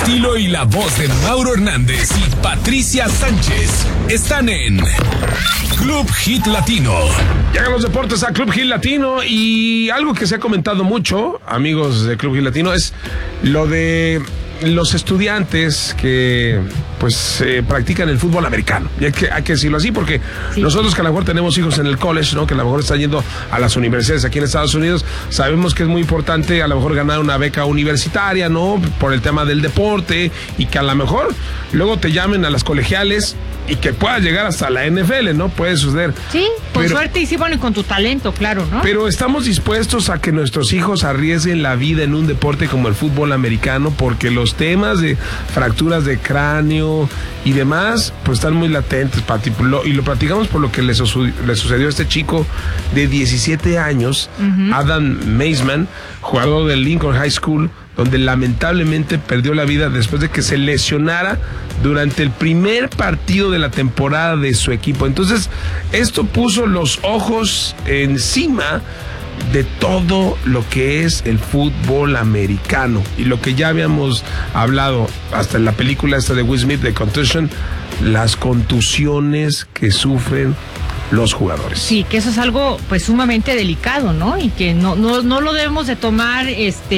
estilo y la voz de Mauro Hernández y Patricia Sánchez están en Club Hit Latino. Llegan los deportes a Club Hit Latino y algo que se ha comentado mucho, amigos de Club Hit Latino, es lo de los estudiantes que pues practican el fútbol americano. Y hay que decirlo así porque sí, nosotros que a lo mejor tenemos hijos en el college, ¿no? Que a lo mejor están yendo a las universidades aquí en Estados Unidos, sabemos que es muy importante a lo mejor ganar una beca universitaria, ¿no? Por el tema del deporte, y que a lo mejor luego te llamen a las colegiales y que puedas llegar hasta la NFL, ¿no? Puede suceder. Sí, con suerte y sí, bueno, y con tu talento, claro, ¿no? Pero estamos dispuestos a que nuestros hijos arriesguen la vida en un deporte como el fútbol americano, porque los temas de fracturas de cráneo y demás, pues están muy latentes, Pati. Y lo platicamos por lo que le sucedió a este chico de 17 años, Adam Maisman, jugador del Lincoln High School, donde lamentablemente perdió la vida después de que se lesionara durante el primer partido de la temporada de su equipo. Entonces, esto puso los ojos encima de todo lo que es el fútbol americano y lo que ya habíamos hablado hasta en la película esta de Will Smith de Contusion, las contusiones que sufren los jugadores. Sí, que eso es algo pues sumamente delicado, ¿no? Y que no lo debemos de tomar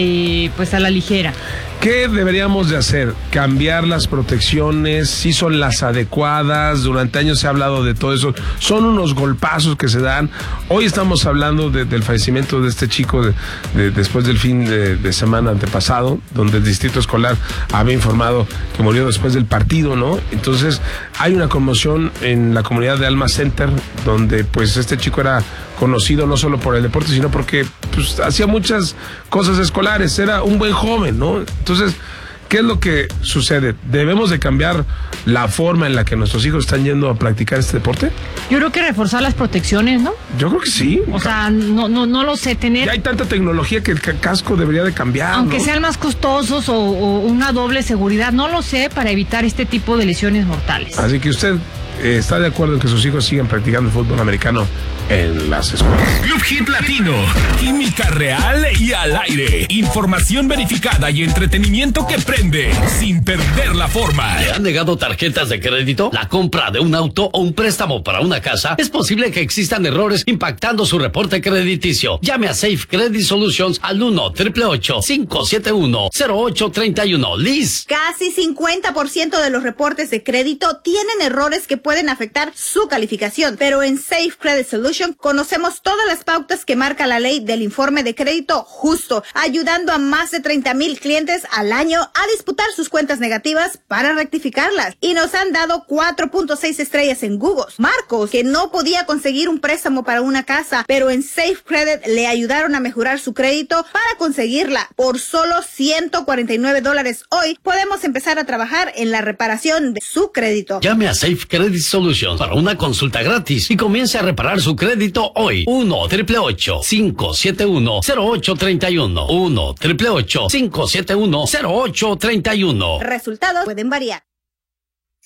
pues a la ligera. ¿Qué deberíamos de hacer? Cambiar las protecciones, si son las adecuadas. Durante años se ha hablado de todo eso. Son unos golpazos que se dan. Hoy estamos hablando del fallecimiento de este chico después del fin de semana antepasado, donde el distrito escolar había informado que murió después del partido, ¿no? Entonces hay una conmoción en la comunidad de Alma Center, donde pues este chico era conocido no solo por el deporte, sino porque pues hacía muchas cosas escolares, era un buen joven, ¿no? Entonces, ¿qué es lo que sucede? ¿Debemos de cambiar la forma en la que nuestros hijos están yendo a practicar este deporte? Yo creo que reforzar las protecciones, ¿no? Yo creo que sí. O sea, no lo sé, tener... Ya hay tanta tecnología que el casco debería de cambiar, aunque ¿no? sean más costosos o una doble seguridad, no lo sé, para evitar este tipo de lesiones mortales. Así que usted está de acuerdo en que sus hijos sigan practicando el fútbol americano en las escuelas. Club Hit Latino, química real y al aire, información verificada y entretenimiento que prende sin perder la forma. ¿Le han negado tarjetas de crédito, la compra de un auto o un préstamo para una casa? Es posible que existan errores impactando su reporte crediticio. Llame a Safe Credit Solutions al 1-888-571-0831. Liz. Casi 50% de los reportes de crédito tienen errores que pueden afectar su calificación, pero en Safe Credit Solutions conocemos todas las pautas que marca la ley del informe de crédito justo, ayudando a más de 30,000 clientes al año a disputar sus cuentas negativas para rectificarlas. Y nos han dado 4.6 estrellas en Google. Marcos, que no podía conseguir un préstamo para una casa, pero en Safe Credit le ayudaron a mejorar su crédito para conseguirla. Por solo $149 hoy podemos empezar a trabajar en la reparación de su crédito. Llame a Safe Credit Solutions para una consulta gratis y comience a reparar su crédito hoy. 1-888-571-0831. 1-888-571-0831. Resultados pueden variar.